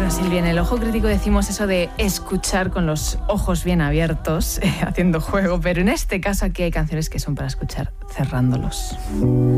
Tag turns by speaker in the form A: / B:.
A: Bueno, Silvia, en el Ojo Crítico decimos eso de escuchar con los ojos bien abiertos, haciendo juego, pero en este caso aquí hay canciones que son para escuchar cerrándolos.